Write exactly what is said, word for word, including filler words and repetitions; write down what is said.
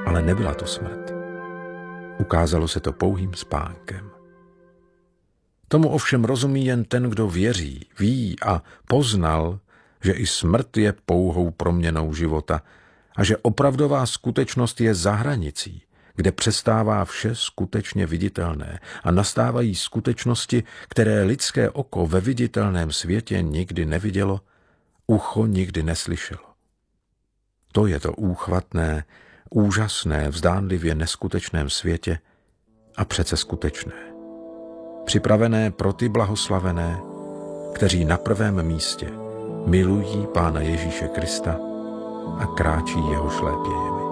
Ale nebyla to smrt. Ukázalo se to pouhým spánkem. Tomu ovšem rozumí jen ten, kdo věří, ví a poznal, že i smrt je pouhou proměnou života a že opravdová skutečnost je za hranicí, kde přestává vše skutečně viditelné a nastávají skutečnosti, které lidské oko ve viditelném světě nikdy nevidělo, ucho nikdy neslyšelo. To je to úchvatné, úžasné, vzdánlivě neskutečném světě a přece skutečné. Připravené pro ty blahoslavené, kteří na prvém místě milují Pána Ježíše Krista a kráčí jeho šlépějem.